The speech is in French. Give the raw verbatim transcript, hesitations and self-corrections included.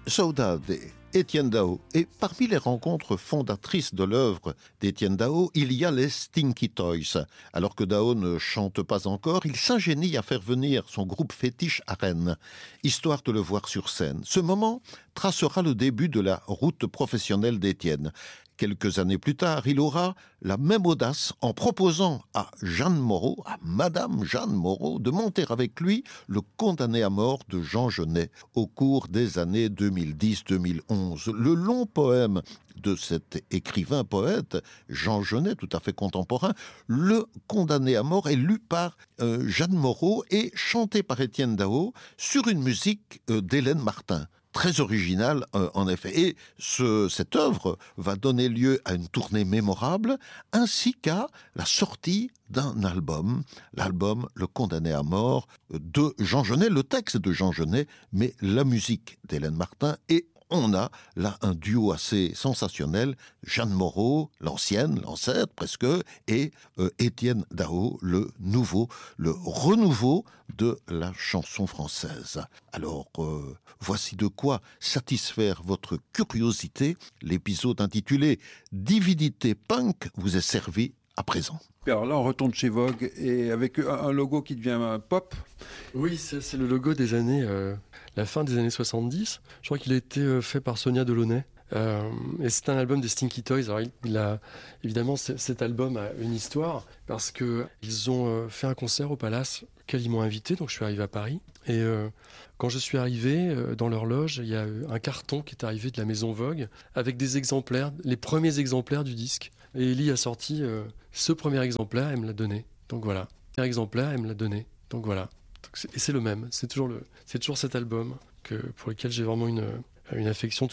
Saudade, Étienne Dao. Et parmi les rencontres fondatrices de l'œuvre d'Étienne Dao, il y a les Stinky Toys. Alors que Dao ne chante pas encore, il s'ingénie à faire venir son groupe fétiche à Rennes, histoire de le voir sur scène. Ce moment tracera le début de la route professionnelle d'Étienne. Quelques années plus tard, il aura la même audace en proposant à Jeanne Moreau, à Madame Jeanne Moreau, de monter avec lui le Condamné à mort de Jean Genet au cours des années deux mille dix deux mille onze. Le long poème de cet écrivain-poète, Jean Genet, tout à fait contemporain, le Condamné à mort est lu par euh, Jeanne Moreau et chanté par Étienne Dao sur une musique euh, d'Hélène Martin. Très original euh, en effet. Et ce, cette œuvre va donner lieu à une tournée mémorable ainsi qu'à la sortie d'un album, l'album Le Condamné à mort de Jean Genet, le texte de Jean Genet, mais la musique d'Hélène Martin. Et on a là un duo assez sensationnel, Jeanne Moreau, l'ancienne, l'ancêtre presque, et euh, Étienne Dao, le nouveau, le renouveau de la chanson française. Alors, euh, voici de quoi satisfaire votre curiosité. L'épisode intitulé « Divinité punk » vous est servi à présent. Alors là, on retourne chez Vogue et avec un logo qui devient pop. Oui, c'est, c'est le logo des années, euh, la fin des années soixante-dix. Je crois qu'il a été euh, fait par Sonia Delaunay. Euh, et c'est un album des Stinky Toys. Alors, il, il a, évidemment, c- cet album a une histoire parce que ils ont euh, fait un concert au Palace auquel ils m'ont invité. Donc, je suis arrivé à Paris. Et euh, quand je suis arrivé euh, dans leur loge, il y a eu un carton qui est arrivé de la maison Vogue avec des exemplaires, les premiers exemplaires du disque. Et Ellie a sorti euh, ce premier exemplaire, elle me l'a donné. Donc voilà. Un exemplaire, elle me l'a donné. Donc voilà. Donc c'est, et c'est le même. C'est toujours, le, c'est toujours cet album que, pour lequel j'ai vraiment une, une affection